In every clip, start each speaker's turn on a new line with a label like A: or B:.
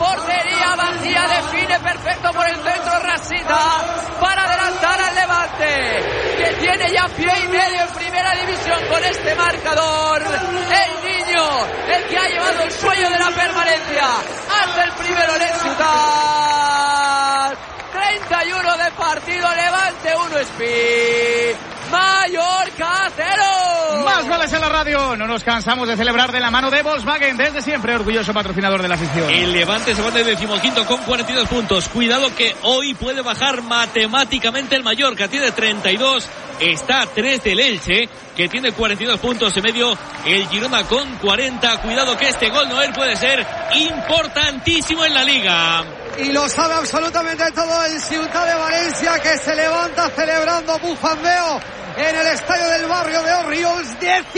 A: portería vacía, define perfecto por el centro Rasita para adelantar al Levante, que tiene ya pie y medio en primera división con este marcador. El niño, el que ha llevado el sueño de la permanencia, hace el primero en el Ciutat. 31 de partido, Levante 1, Espí, Mallorca 0.
B: Más goles en la radio. No nos cansamos de celebrar de la mano de Volkswagen, desde siempre orgulloso patrocinador de la afición.
C: El Levante se pone el 15º con 42 puntos. Cuidado que hoy puede bajar matemáticamente el Mallorca. Tiene 32, está a 3 del Elche, que tiene 42 puntos en medio. El Girona con 40. Cuidado que este gol Noel puede ser importantísimo en la Liga.
D: Y lo sabe absolutamente todo el Ciutat de Valencia, que se levanta celebrando bufandeo en el estadio del barrio de Orriols.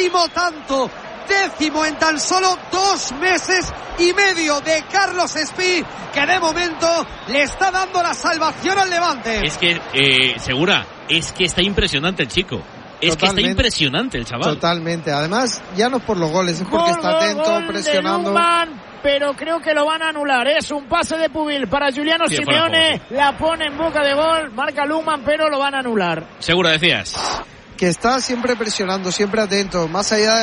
D: Décimo en tan solo 2 meses y medio de Carlos Espí, que de momento le está dando la salvación al Levante.
C: Es que, Segura, es que está impresionante el chico. Es que está impresionante el chaval.
E: Totalmente. Además, ya no es por los goles, es porque está atento, presionando.
F: Pero creo que lo van a anular. Es un pase de Pubil para Giuliano Simeone. La pone en boca de gol. Marca Lukman, pero lo van a anular.
C: Seguro, decías.
E: Que está siempre presionando, siempre atento, más allá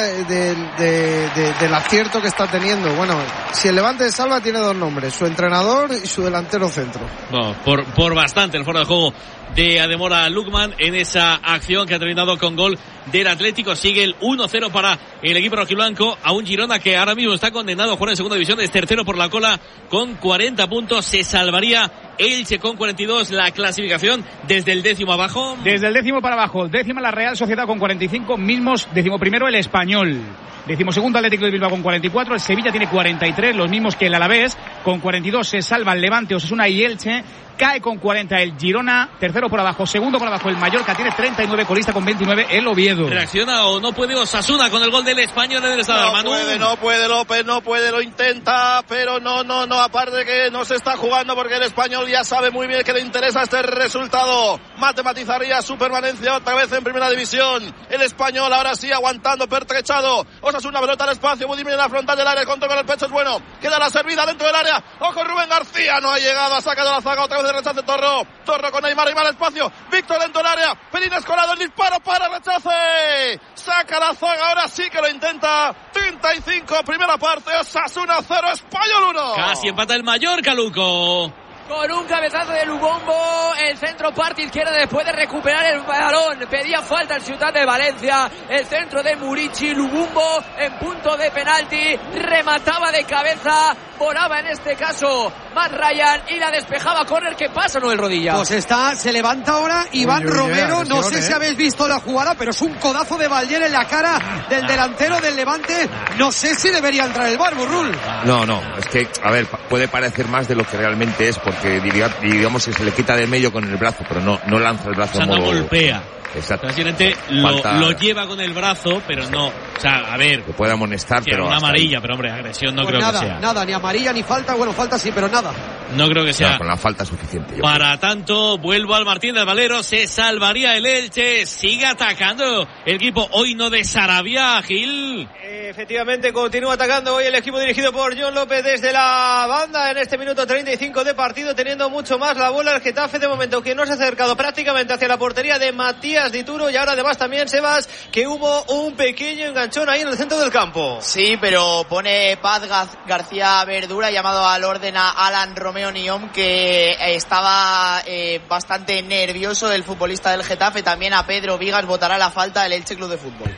E: del acierto que está teniendo. Bueno, si el Levante de salva, tiene 2 nombres: su entrenador y su delantero centro.
C: No, por bastante el fuera de juego de Ademola Lookman en esa acción que ha terminado con gol del Atlético. Sigue el 1-0 para el equipo rojiblanco, a un Girona que ahora mismo está condenado a jugar en segunda división. Es tercero por la cola con 40 puntos. Se salvaría Elche con 42, la clasificación desde el 10º abajo.
B: Desde el 10º para abajo. 10ª la Real Sociedad con 45, mismos. 11º el Español. 12º Atlético de Bilbao con 44. El Sevilla tiene 43, los mismos que el Alavés. Con 42 se salva el Levante, Osasuna y Elche. Cae con 40 el Girona, tercero por abajo, segundo por abajo el Mallorca, tiene 39, colista con 29 el Oviedo.
C: ¿Reacciona o no puede Osasuna con el gol del Español en el Estado?
G: No puede López, no puede, lo intenta, pero no, aparte que no se está jugando porque el Español ya sabe muy bien que le interesa este resultado. Matematizaría su permanencia otra vez en primera división. El Español ahora sí aguantando, pertrechado. Osasuna, pelota al espacio, Budimir en la frontal del área, el control con el pecho es bueno. Queda la servida dentro del área. Ojo, Rubén García no ha llegado, ha sacado la zaga otra vez de rechace Torro con Neymar y mal espacio, Víctor dentro del área, Pelín Escolado, el disparo para rechace, saca la zaga, ahora sí que lo intenta. 35, primera parte, Osasuna 0, Español 1.
C: Casi empata el Mallorca, Luco.
A: Con un cabezazo de Lubombo, el centro parte izquierda después de recuperar el balón. Pedía falta el Ciutat de Valencia. El centro de Murici, Lubombo en punto de penalti. Remataba de cabeza, volaba en este caso Matt Ryan y la despejaba. Córner, ¿qué pasa, Noel Rodilla?
D: Pues se levanta ahora Iván Romero. No sé si habéis visto la jugada, pero es un codazo de Ballén en la cara del delantero del Levante. No sé si debería entrar el VAR, Burrul.
H: No, es que, a ver, puede parecer más de lo que realmente es, porque digamos que se le quita del medio con el brazo, pero no lanza el brazo.
C: O sea, no golpea.
H: Exacto.
C: Básicamente lo lleva con el brazo, pero no. O sea, a ver.
H: Que puede amonestar, pero.
C: Una amarilla, pero hombre, agresión no
D: pues
C: creo que sea.
D: Nada, ni amarilla ni falta. Bueno, falta sí, pero nada.
C: No creo que sea.
H: No, con la falta suficiente.
C: Para tanto, vuelvo al Martín del Valero. Se salvaría el Elche. Sigue atacando el equipo hoy no de Sarabia, Gil.
I: Efectivamente, continúa atacando hoy el equipo dirigido por Jon López desde la banda en este minuto 35 de partido, teniendo mucho más la bola el Getafe de momento, que no se ha acercado prácticamente hacia la portería de Matías Dituro, y ahora además también, Sebas, que hubo un pequeño enganchón ahí en el centro del campo.
J: Sí, pero pone Paz García Verdura, llamado al orden a Alan Romeo Niom, que estaba bastante nervioso el futbolista del Getafe. También a Pedro Vigas botará la falta del Elche Club de Fútbol.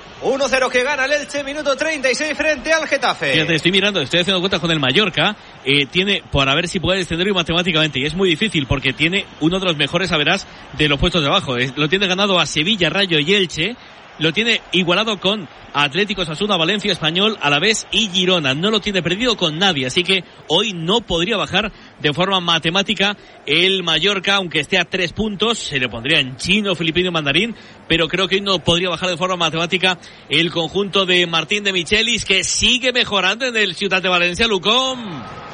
I: 1-0 que gana el Elche, minuto 36 frente al Getafe.
C: Fíjate, estoy haciendo cuentas con el Mallorca. Tiene, por a ver si puede descender matemáticamente, y es muy difícil porque tiene uno de los mejores averás de los puestos de abajo. Lo tiene ganado a Sevilla, Rayo y Elche. Lo tiene igualado con Atlético, Osasuna, Valencia, Español, Alavés y Girona. No lo tiene perdido con nadie, así que hoy no podría bajar de forma matemática el Mallorca, aunque esté a 3 puntos. Se le pondría en chino, filipino y mandarín, pero creo que hoy no podría bajar de forma matemática el conjunto de Martín de Michelis, que sigue mejorando en el Ciutat de Valencia, Lucón.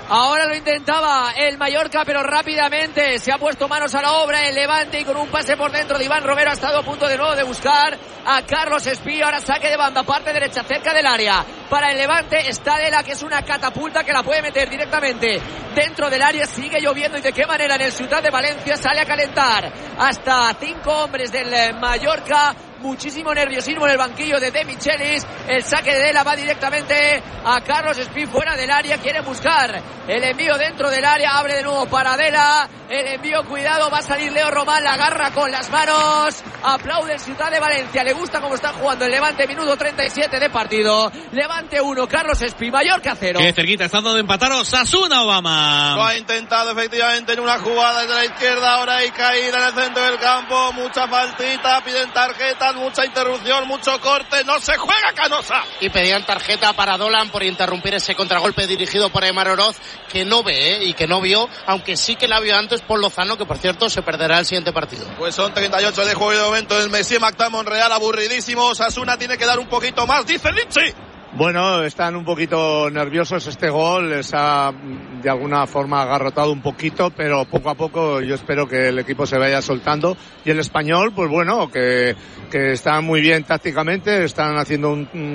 A: Ahora lo intentaba el Mallorca, pero rápidamente se ha puesto manos a la obra el Levante y con un pase por dentro de Iván Romero ha estado a punto de nuevo de buscar a Carlos Espí. Ahora saque de banda, parte derecha, cerca del área. Para el Levante está Dela, que es una catapulta que la puede meter directamente dentro del área. Sigue lloviendo y de qué manera en el Ciutat de Valencia sale a calentar hasta 5 hombres del Mallorca. Muchísimo nerviosismo en el banquillo de De Michelis. El saque de Dela va directamente a Carlos Espí fuera del área. Quiere buscar el envío dentro del área. Abre de nuevo para Dela. El envío, cuidado, va a salir Leo Román. La agarra con las manos. Aplaude el Ciutat de Valencia. Le gusta cómo está jugando el Levante. Minuto 37 de partido. Levante 1, Carlos Espí. Mallorca 0.
C: Qué cerquita está dando de empatar Osasuna, Obama.
G: Lo ha intentado efectivamente en una jugada desde la izquierda. Ahora hay caída en el centro del campo. Mucha faltita. Piden tarjeta. Mucha interrupción, mucho corte, no se juega Canosa.
K: Y pedían tarjeta para Dolan por interrumpir ese contragolpe dirigido por Aimar Oroz, que no ve y que no vio, aunque sí que la vio antes por Lozano, que por cierto se perderá el siguiente partido.
G: Pues son 38 de juego y de momento el Messi Macta Monreal aburridísimo. Osasuna tiene que dar un poquito más, dice Litsi.
L: Bueno, están un poquito nerviosos. Este gol les ha de alguna forma agarrotado un poquito, pero poco a poco yo espero que el equipo se vaya soltando. Y el Español, pues bueno, que está muy bien tácticamente, están haciendo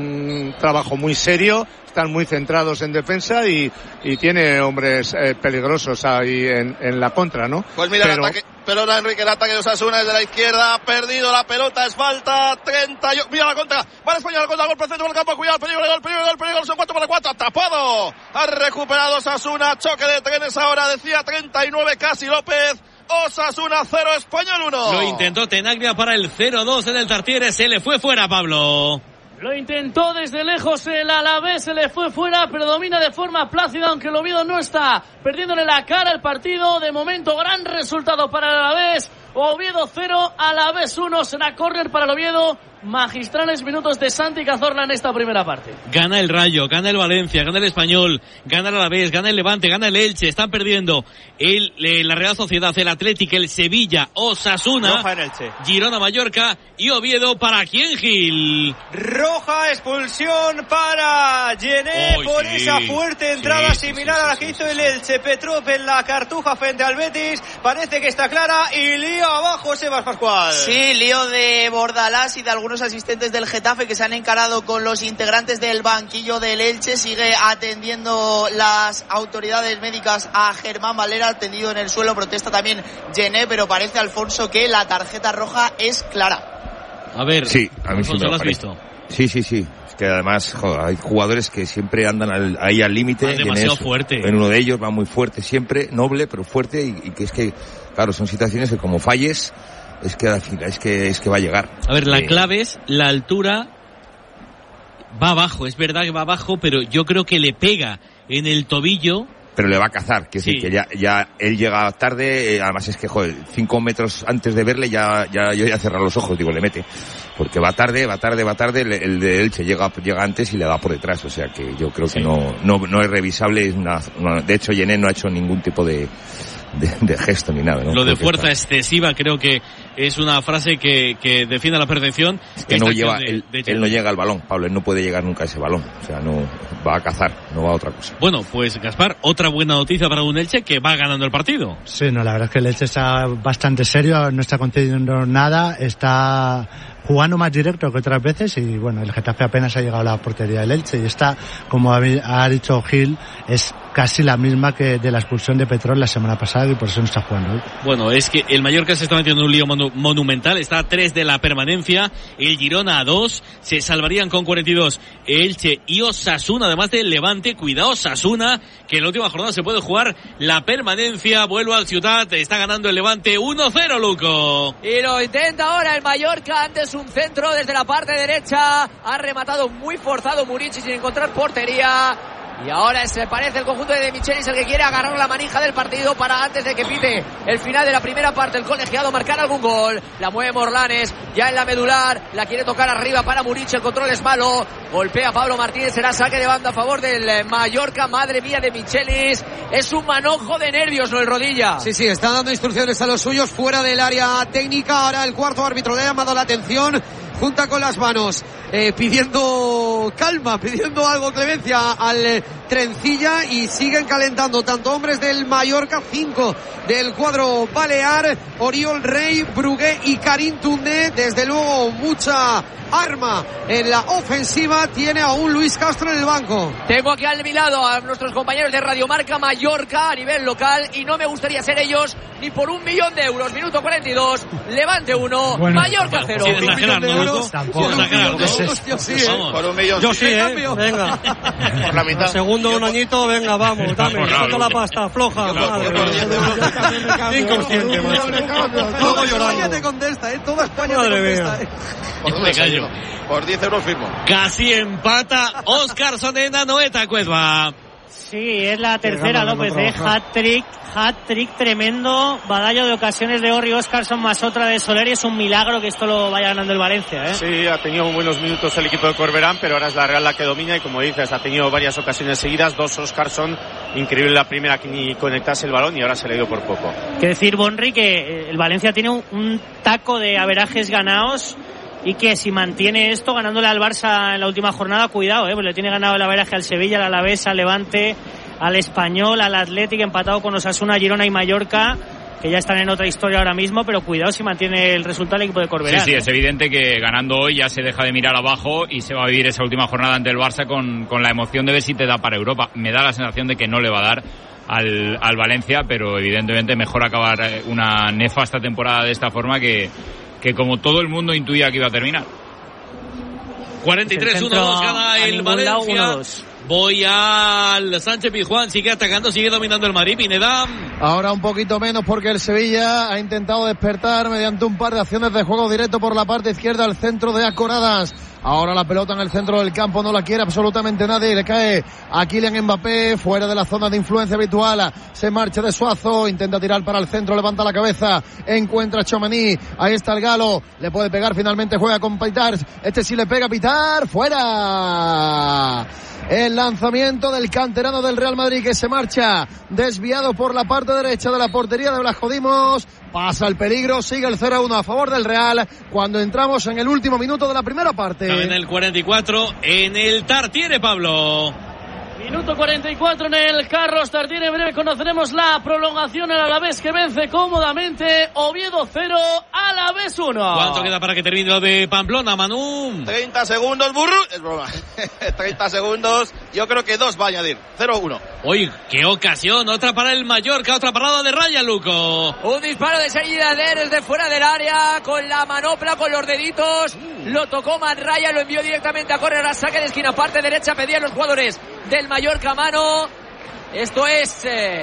L: un trabajo muy serio, están muy centrados en defensa y tiene hombres peligrosos ahí en la contra, ¿no?
G: Pues mira, el ataque, pelota Enrique, el ataque de Osasuna desde la izquierda, ha perdido la pelota, es falta, 38, mira la contra, para Español, la contra, golpe al centro del campo, cuidado, peligro, son 4 para 4, tapado, ha recuperado Osasuna, choque de trenes ahora, decía 39 casi López. Osasuna 0, Español 1.
C: Lo intentó Tenaglia para el 0-2 en el Tartiere, se le fue fuera, Pablo.
M: Lo intentó desde lejos el Alavés, se le fue fuera, pero domina de forma plácida, aunque el Oviedo no está perdiéndole la cara al partido. De momento, gran resultado para el Alavés. Oviedo 0, Alavés 1, será córner para el Oviedo. Magistrales minutos de Santi Cazorla en esta primera parte.
C: Gana el Rayo, gana el Valencia, gana el Español, gana el Alavés, gana el Levante, gana el Elche. Están perdiendo la Real Sociedad, el Atlético, el Sevilla, Osasuna,
I: roja en Elche,
C: Girona, Mallorca y Oviedo. ¿Para quién, Gil?
I: Roja, expulsión para Gené por esa fuerte entrada similar a la que hizo el Elche. Petrov en la Cartuja frente al Betis. Parece que está clara y lío abajo, Sebas Pascual.
J: Sí, lío de Bordalás y de algunos asistentes del Getafe que se han encarado con los integrantes del banquillo del Elche. Sigue atendiendo las autoridades médicas a Germán Valera, tendido en el suelo. Protesta también Gené, pero parece, Alfonso, que la tarjeta roja es clara.
C: A ver,
H: sí, a mí sí me
C: lo has visto.
H: Sí. Es que además, joder, hay jugadores que siempre andan ahí al límite.
C: Demasiado fuerte.
H: En uno de ellos va muy fuerte siempre, noble, pero fuerte, y que es que, claro, son situaciones que como falles, es que al final, es que va a llegar.
C: A ver, la clave es la altura. Va abajo, es verdad que va abajo, pero yo creo que le pega en el tobillo.
H: Pero le va a cazar, que sí, que ya él llega tarde, además es que, joder, 5 metros antes de verle yo ya cerrar los ojos, digo, le mete. Porque va tarde, el de Elche llega antes y le da por detrás, o sea que yo creo que no es revisable, de hecho Gené no ha hecho ningún tipo de gesto ni nada, ¿no?
C: Lo de fuerza excesiva creo que es una frase que defiende a la perfección.
H: Es que él no llega al balón, Pablo, él no puede llegar nunca a ese balón, o sea, no va a cazar, no va a otra cosa.
C: Bueno, pues Gaspar, otra buena noticia para un Elche que va ganando el partido.
N: Sí, no, la verdad es que el Elche está bastante serio, no está concediendo nada, está jugando más directo que otras veces y bueno, el Getafe apenas ha llegado a la portería del Elche y está, como ha dicho Gil, es casi la misma que de la expulsión de Petrol la semana pasada y por eso no está jugando hoy.
C: Bueno, es que el Mallorca se está metiendo en un lío monumental, está a 3 de la permanencia, el Girona a 2, se salvarían con 42 Elche y Osasuna, además del Levante. Cuidado Osasuna, que en la última jornada se puede jugar la permanencia. Vuelvo al Ciutat, está ganando el Levante 1-0, Luco.
A: Y lo intenta ahora el Mallorca, antes un centro desde la parte derecha, ha rematado muy forzado Murici sin encontrar portería. Y ahora se parece el conjunto de Michelis el que quiere agarrar la manija del partido para antes de que pite el final de la primera parte el colegiado marcar algún gol. La mueve Morlanes, ya en la medular, la quiere tocar arriba para Murici, el control es malo, golpea Pablo Martínez, será saque de banda a favor del Mallorca. Madre mía de Michelis, es un manojo de nervios, ¿no? El Rodilla.
D: Sí, está dando instrucciones a los suyos fuera del área técnica. Ahora el cuarto árbitro le ha llamado la atención, junta con las manos, pidiendo calma, pidiendo algo, clemencia al trencilla y siguen calentando tanto hombres del Mallorca, 5 del cuadro balear, Oriol Rey, Brugué y Karim Toundé. Desde luego mucha arma en la ofensiva tiene a un Luis Castro en el banco.
A: Tengo aquí al mi lado a nuestros compañeros de Radio Marca Mallorca a nivel local y no me gustaría ser ellos ni por 1 millón de euros. Minuto 42, Levante 1, bueno, Mallorca 0.
C: Por 1 millón de euros.
D: Tampoco.
G: Por 1 millón.
O: Yo sí, venga.
G: Por la mitad.
O: Segundo, un añito, venga, vamos, dame. Toda la pasta, floja. Inconsciente, macho.
D: Toda España te contesta, toda España te contesta.
G: Por 10 euros firmo.
C: Casi empata Óscarson en Anoeta, Cueva.
P: Sí, es la tercera, López, hat-trick tremendo, badallo de ocasiones de Orri Óscarson más otra de Soler, y es un milagro que esto lo vaya ganando el Valencia, ¿eh?
Q: Sí, ha tenido buenos minutos el equipo de Corberán, pero ahora es la Real la que domina y como dices, ha tenido varias ocasiones seguidas, 2 Óscarson, increíble la primera que ni conectase el balón y ahora se le dio por poco.
P: Que decir, Bonri, que el Valencia tiene un taco de averajes ganados y que si mantiene esto ganándole al Barça en la última jornada, cuidado, pues le tiene ganado el averaje al Sevilla, al Alavés, al Levante, al Español, al Athletic, empatado con Osasuna, Girona y Mallorca, que ya están en otra historia ahora mismo, pero cuidado si mantiene el resultado el equipo de Corberán.
R: Sí, es evidente que ganando hoy ya se deja de mirar abajo y se va a vivir esa última jornada ante el Barça con la emoción de ver si te da para Europa. Me da la sensación de que no le va a dar al Valencia, pero evidentemente mejor acabar una nefasta temporada de esta forma que como todo el mundo intuía que iba a terminar.
C: 43-1-2 gana el Valencia. Voy al Sánchez Pizjuán, sigue atacando, sigue dominando el Madrid. Pineda.
E: Ahora un poquito menos porque el Sevilla ha intentado despertar mediante un par de acciones de juego directo por la parte izquierda al centro de Acoradas. Ahora la pelota en el centro del campo, no la quiere absolutamente nadie, le cae a Kylian Mbappé, fuera de la zona de influencia habitual, se marcha de Suazo, intenta tirar para el centro, levanta la cabeza, encuentra a Tchouaméni, ahí está el Galo, le puede pegar, finalmente juega con Pitar, este sí le pega, Pitar, fuera. El lanzamiento del canterano del Real Madrid que se marcha desviado por la parte derecha de la portería de Blas Dimos. Pasa el peligro, sigue el 0-1 a favor del Real cuando entramos en el último minuto de la primera parte.
C: En el 44, en el Tartiere, Pablo.
M: Minuto 44 en el Carlos Tartiere. En breve conoceremos la prolongación. El Alavés que vence cómodamente. Oviedo 0, Alavés 1.
C: ¿Cuánto queda para que termine lo de Pamplona, Manu?
G: 30 segundos, burro. Es broma. 30 segundos. Yo creo que 2 va a añadir. 0-1.
C: Uy, qué ocasión. Otra para el Mallorca. Otra parada de raya, Luco.
A: Un disparo de salida desde fuera del área. Con la manopla, con los deditos. Lo tocó Manraya. Lo envió directamente a correr a saque de esquina. Parte derecha. Pedían los jugadores del Mallorca mano. Esto es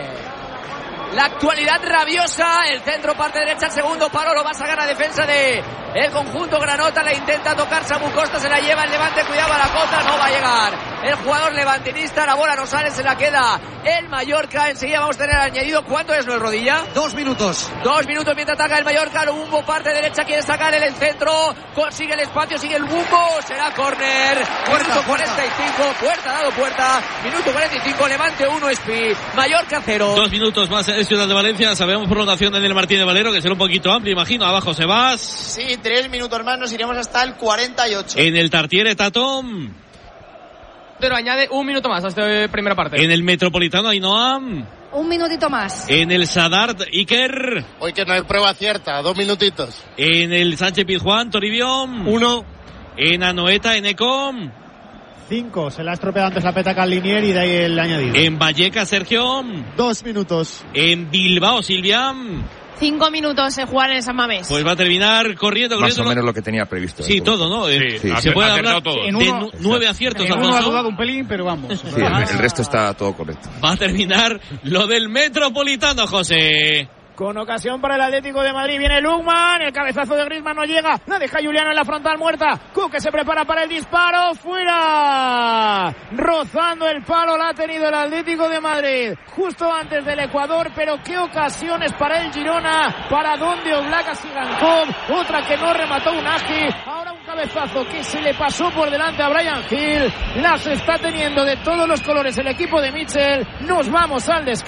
A: la actualidad rabiosa. El centro, parte derecha, el segundo palo lo va a sacar a defensa de el conjunto granota. La intenta tocar Samu Costa, se la lleva el Levante, cuidado a la contra, no va a llegar el jugador levantinista, la bola no sale, se la queda el Mallorca. Enseguida vamos a tener añadido. ¿Cuánto es, Noel Rodilla?
D: 2 minutos.
A: 2 minutos mientras ataca el Mallorca. Lumbo, parte derecha, quiere sacar el centro, consigue el espacio, sigue el Lumbo, será córner. Minuto 45, puerta dado puerta. Minuto 45, Levante 1, Espi, Mallorca 0.
C: 2 minutos más en Ciudad de Valencia. Sabemos prolongación en el Martínez Valero, que será un poquito amplio, imagino. Abajo Sebas.
J: Sí, 3 minutos más, nos iremos hasta el 48.
C: En el Tartiere, Tatón.
S: Pero añade 1 minuto más a esta primera parte.
C: En el Metropolitano, Ainhoa.
T: 1 minutito más.
C: En el Sadart, Iker.
K: Hoy que no hay prueba cierta, 2 minutitos.
C: En el Sánchez Pizjuán, Toribio.
O: 1.
C: En Anoeta, Enecom.
N: 5, se le ha estropeado antes la petaca al Linier y de ahí el añadido.
C: En Vallecas, Sergio.
N: 2 minutos.
C: En Bilbao, Silvia.
T: 5 minutos en jugar en San Mamés.
C: Pues va a terminar corriendo.
H: Más o menos lo que tenía previsto.
C: Sí, todo, ¿no?
H: Sí,
C: se puede hablar
R: todo.
C: de 9 aciertos.
B: En uno ha dudado un pelín, pero vamos.
H: Sí, el resto está todo correcto.
C: Va a terminar lo del Metropolitano, José.
F: Con ocasión para el Atlético de Madrid. Viene Lukman. El cabezazo de Griezmann no llega. La deja Juliano en la frontal muerta. Cook se prepara para el disparo. ¡Fuera! Rozando el palo la ha tenido el Atlético de Madrid. Justo antes del Ecuador. Pero qué ocasiones para el Girona. Para donde Oblak a Sigankov. Otra que no remató Unagi. Ahora un cabezazo que se le pasó por delante a Brian Hill. Las está teniendo de todos los colores el equipo de Mitchell. Nos vamos al descanso.